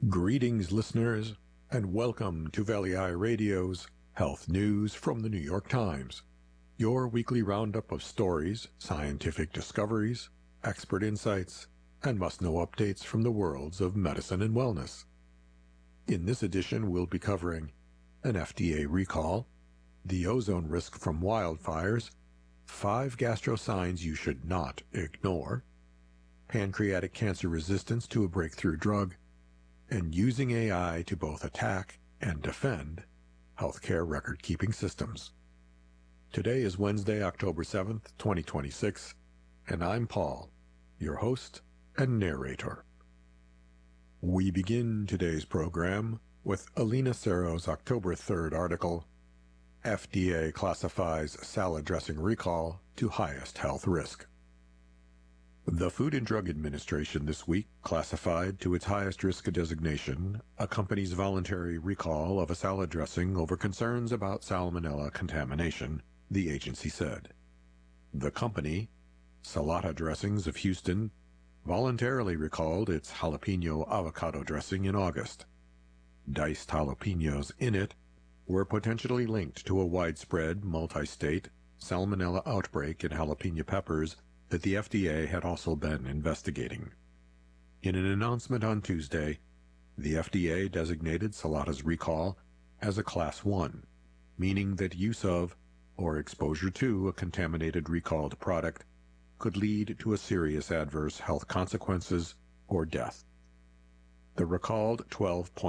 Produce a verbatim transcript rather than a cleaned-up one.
Greetings, listeners, and welcome to Valley Eye Radio's Health News from the New York Times, your weekly roundup of stories, scientific discoveries, expert insights, and must-know updates from the worlds of medicine and wellness. In this edition, we'll be covering an F D A recall, the ozone risk from wildfires, five gastro signs you should not ignore, pancreatic cancer resistance to a breakthrough drug, and using A I to both attack and defend healthcare record-keeping systems. Today is Wednesday, October seventh, twenty twenty-six, and I'm Paul, your host and narrator. We begin today's program with Alina Sero's October third article, F D A classifies salad dressing recall to highest health risk. The Food and Drug Administration this week classified to its highest risk designation a company's voluntary recall of a salad dressing over concerns about salmonella contamination, the agency said. The company, Salata Dressings of Houston, voluntarily recalled its jalapeno avocado dressing in August. Diced jalapenos in it were potentially linked to a widespread, multi-state salmonella outbreak in jalapeno peppers that the F D A had also been investigating. In an announcement on Tuesday, the F D A designated Salata's recall as a Class one, meaning that use of or exposure to a contaminated recalled product could lead to a serious adverse health consequences or death. The recalled twelve point